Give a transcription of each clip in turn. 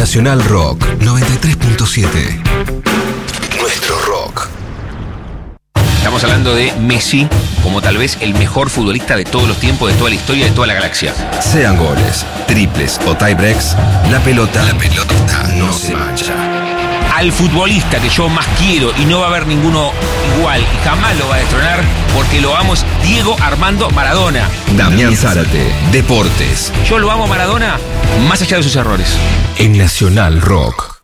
Nacional Rock 93.7. Nuestro rock. Estamos hablando de Messi como tal vez el mejor futbolista de todos los tiempos, de toda la historia, de toda la galaxia. Sean goles, triples o tiebreaks, la pelota no se mancha. Al futbolista que yo más quiero y no va a haber ninguno igual y jamás lo va a destronar porque lo amo es Diego Armando Maradona. Damián Zárate, Deportes. Yo lo amo a Maradona más allá de sus errores. En Nacional Rock.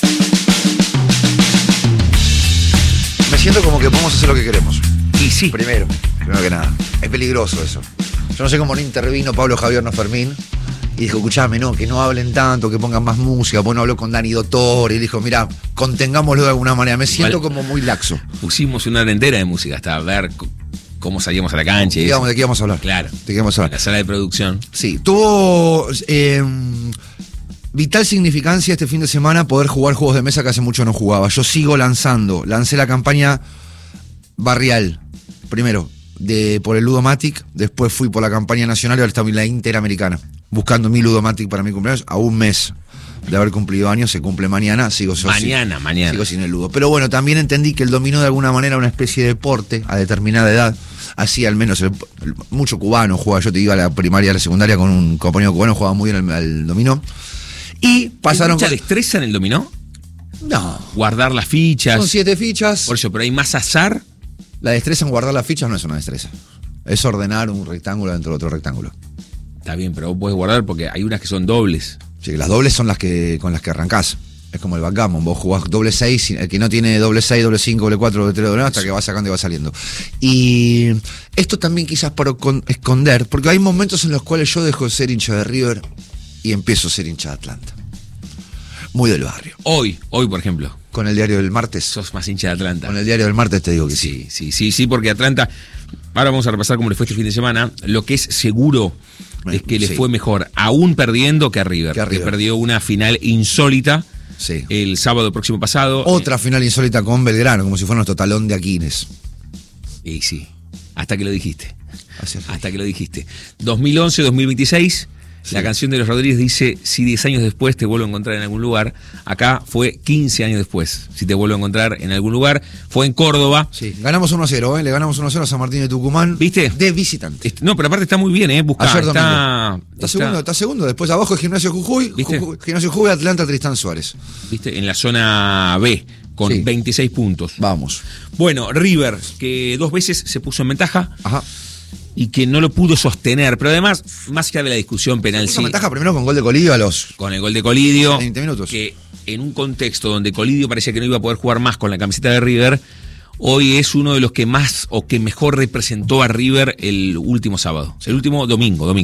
Me siento como que podemos hacer lo que queremos. Y sí. Primero que nada. Es peligroso eso. Yo no sé cómo no intervino Pablo Javier No Fermín y dijo, escuchame, no, que no hablen tanto, que pongan más música. Bueno, habló con Dani Dottore y dijo, mira, contengámoslo de alguna manera. Me siento como muy laxo. Pusimos una hora entera de música hasta ver cómo salíamos a la cancha. ¿De qué íbamos a hablar? Claro. ¿De qué íbamos a hablar? En la sala de producción. Sí, tuvo vital significancia este fin de semana poder jugar juegos de mesa que hace mucho no jugaba. Yo sigo lanzando. Lancé la campaña barrial. Primero, por el Ludomatic. Después fui por la campaña nacional y ahora estamos en la Interamericana. Buscando mi Ludomatic para mi cumpleaños. A un mes de haber cumplido años, se cumple mañana. Sigo sin el Ludo. Pero bueno, también entendí que el dominó de alguna manera una especie de deporte a determinada edad. Así al menos mucho cubano juega. Yo te iba a la primaria, a la secundaria con un compañero cubano, jugaba muy bien al dominó. Y pasaron. ¿Mucha destreza en el dominó? No. Guardar las fichas. Son 7 fichas. Por eso, pero hay más azar. La destreza en guardar las fichas no es una destreza. Es ordenar un rectángulo dentro de otro rectángulo. Está bien, pero vos podés guardar porque hay unas que son dobles. Sí, las dobles son con las que arrancás. Es como el backgammon. Vos jugás doble 6, el que no tiene doble 6, doble 5, doble 4, doble 3, doble 9, hasta que va sacando y va saliendo. Y esto también quizás para esconder, porque hay momentos en los cuales yo dejo de ser hincha de River y empiezo a ser hincha de Atlanta. Muy del barrio. Hoy, por ejemplo. Con el diario del martes. Sos más hincha de Atlanta. Con el diario del martes te digo que sí. Sí, porque Atlanta, ahora vamos a repasar cómo le fue este fin de semana. Lo que es seguro es que le fue mejor, aún perdiendo, que a River. Que perdió una final insólita el sábado próximo pasado. Otra final insólita con Belgrano, como si fuera nuestro talón de Aquiles. Y sí, hasta que lo dijiste. Hasta que lo dijiste. 2011-2026. Sí. La canción de los Rodríguez dice, si 10 años después te vuelvo a encontrar en algún lugar. Acá fue 15 años después, si te vuelvo a encontrar en algún lugar. Fue en Córdoba. Sí, ganamos 1-0, le ganamos 1-0 a San Martín de Tucumán. ¿Viste? De visitante. No, pero aparte está muy bien, buscá. Ayer está segundo. Después abajo Gimnasio Jujuy. Gimnasio Jujuy, Atlanta, Tristán Suárez. ¿Viste? En la zona B, con 26 puntos. Vamos. Bueno, River, que 2 veces se puso en ventaja. Ajá. Y que no lo pudo sostener, pero además, más allá de la discusión penal, sí. Ventaja primero con gol de Colidio Con el gol de Colidio. 20 minutos. Que en un contexto donde Colidio parecía que no iba a poder jugar más con la camiseta de River, hoy es uno de los que más o que mejor representó a River el último sábado. El último domingo.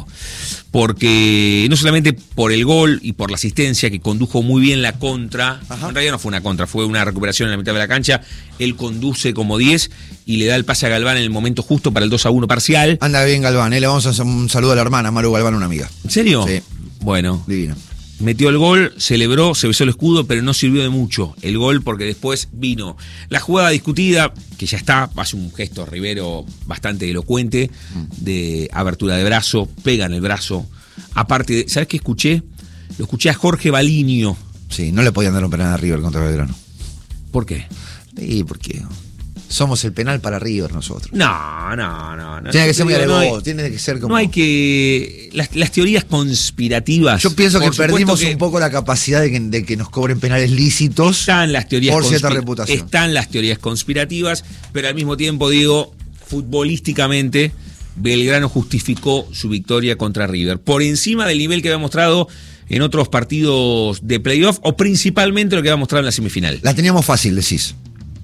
Porque no solamente por el gol y por la asistencia, que condujo muy bien la contra. Ajá. En realidad no fue una contra, fue una recuperación en la mitad de la cancha. Él conduce como 10 y le da el pase a Galván en el momento justo para el 2-1 parcial. Anda bien Galván, le vamos a hacer un saludo a la hermana Maru Galván, una amiga. ¿En serio? Sí. Bueno. Divino. Metió el gol, celebró, se besó el escudo, pero no sirvió de mucho el gol porque después vino la jugada discutida, que ya está, hace un gesto Rivero bastante elocuente, de abertura de brazo, pega en el brazo. Aparte, ¿sabes qué escuché? Lo escuché a Jorge Baliño. Sí, no le podían dar un penal a River contra Belgrano. ¿Por qué? Sí, porque somos el penal para River nosotros. No. Tiene que ser muy alevoso, tiene que ser como... No hay que... Las teorías conspirativas... Yo pienso que perdimos un poco la capacidad de que nos cobren penales lícitos. Están las teorías por cierta reputación. Están las teorías conspirativas, pero al mismo tiempo digo, futbolísticamente, Belgrano justificó su victoria contra River. Por encima del nivel que había mostrado en otros partidos de playoff, o principalmente lo que había mostrado en la semifinal. La teníamos fácil, decís.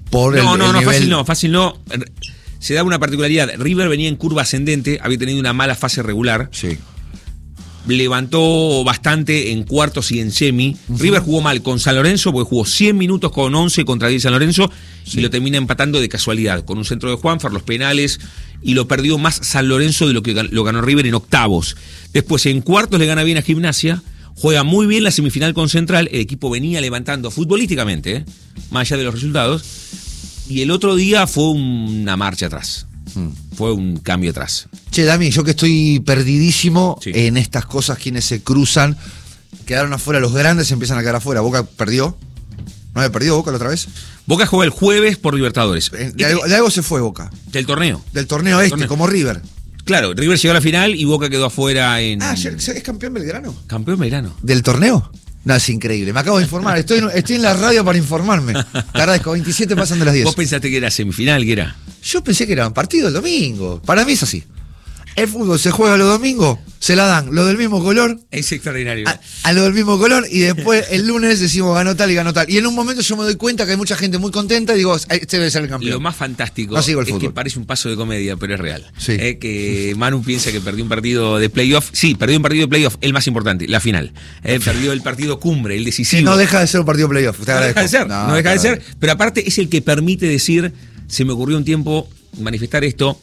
Fácil no. Se da una particularidad. River venía en curva ascendente, había tenido una mala fase regular. Sí. Levantó bastante en cuartos y en semi. River jugó mal con San Lorenzo, porque jugó 100 minutos con 11 contra 10 San Lorenzo, y lo termina empatando de casualidad, con un centro de Juanfer, los penales, y lo perdió más San Lorenzo de lo que lo ganó River en octavos. Después en cuartos le gana bien a Gimnasia, juega muy bien la semifinal con Central, el equipo venía levantando futbolísticamente, más allá de los resultados, y el otro día fue una marcha atrás. Fue un cambio atrás. Che, Dami, yo que estoy perdidísimo en estas cosas, quienes se cruzan, quedaron afuera, los grandes empiezan a quedar afuera. Boca perdió. ¿No había perdido Boca la otra vez? Boca juega el jueves por Libertadores. De algo se fue Boca. Del torneo. Del torneo como River. Claro, River llegó a la final y Boca quedó afuera en... ¿es campeón Belgrano? Campeón Belgrano. ¿Del torneo? No, es increíble. Me acabo de informar. Estoy en la radio para informarme. Te agradezco. 27 pasan de las 10. ¿Vos pensaste que era semifinal? ¿Qué era? Yo pensé que era un partido el domingo. Para mí es así. El fútbol se juega los domingos, se la dan lo del mismo color. Es extraordinario. A lo del mismo color y después el lunes decimos ganó tal y ganó tal. Y en un momento yo me doy cuenta que hay mucha gente muy contenta y digo, este debe ser el campeón. Lo más fantástico no sigo el es fútbol. Que parece un paso de comedia, pero es real. Sí. Que Manu piensa que perdió un partido de playoff. Sí, perdió un partido de playoff, el más importante, la final. Perdió el partido cumbre, el decisivo. Que no deja de ser un partido de playoff. No deja de ser, no deja de ser. Pero aparte es el que permite decir, se me ocurrió un tiempo manifestar esto,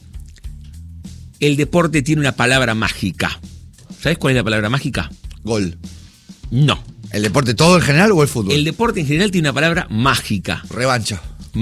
el deporte tiene una palabra mágica. ¿Sabes cuál es la palabra mágica? Gol. No. ¿El deporte todo en general o el fútbol? El deporte en general tiene una palabra mágica. Revancha.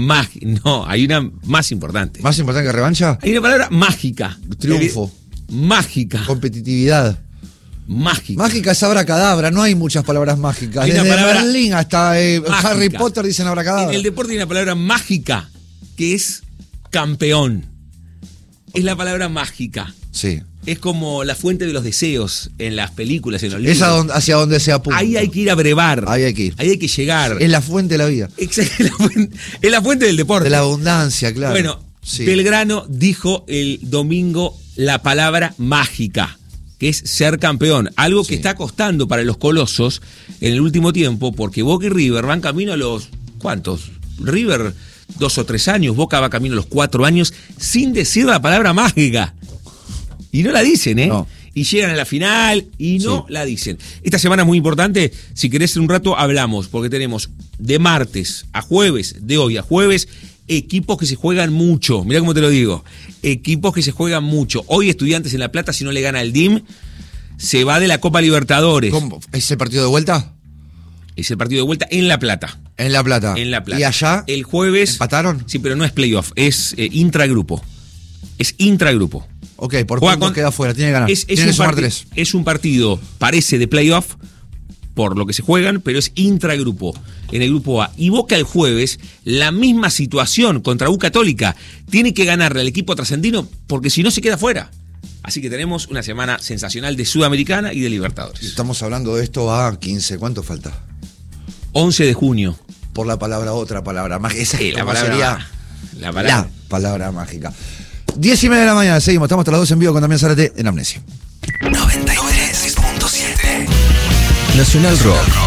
No, hay una más importante. ¿Más importante que revancha? Hay una palabra mágica. Triunfo. Mágica. Competitividad. Mágica. Mágica es abracadabra, no hay muchas palabras mágicas. Hay Desde una palabra Berlín hasta mágica. Harry Potter dicen abracadabra. En el deporte hay una palabra mágica que es campeón. Es la palabra mágica. Sí. Es como la fuente de los deseos en las películas, en los libros. Es hacia donde se apunta. Ahí hay que ir a brevar. Ahí hay que ir. Ahí hay que llegar. Es la fuente de la vida. Exacto, es la fuente del deporte. De la abundancia, claro. Bueno, sí. Belgrano dijo el domingo la palabra mágica, que es ser campeón. Algo que está costando para los colosos en el último tiempo, porque Boca y River van camino a los... ¿Cuántos? River 2 o 3 años, Boca va camino a los 4 años sin decir la palabra mágica. Y no la dicen, ¿eh? No. Y llegan a la final y no la dicen. Esta semana es muy importante. Si querés en un rato hablamos, porque tenemos de martes a jueves, de hoy a jueves, equipos que se juegan mucho. Mirá cómo te lo digo. Equipos que se juegan mucho. Hoy Estudiantes en La Plata, si no le gana el DIM, se va de la Copa Libertadores. ¿Cómo? ¿Es el partido de vuelta? Es el partido de vuelta en La Plata. En La Plata. En La Plata. ¿Y allá? El jueves. ¿Empataron? Sí, pero no es playoff, es intragrupo. Es intragrupo. Ok, por puntos queda fuera, tiene que ganar. Tiene que sumar 3. Es un partido, parece de playoff, por lo que se juegan, pero es intragrupo, en el grupo A. Y Boca el jueves, la misma situación contra U Católica. Tiene que ganarle al equipo trascendino, porque si no se queda fuera. Así que tenemos una semana sensacional de Sudamericana y de Libertadores. Estamos hablando de esto a 15, ¿cuánto falta? 11 de junio. Por la palabra, otra palabra mágica. Esa la palabra, la palabra mágica. 10:30 de la mañana, seguimos, estamos hasta las 2 en vivo con Damián Zárate en Amnesia. 93.7 Nacional Rock.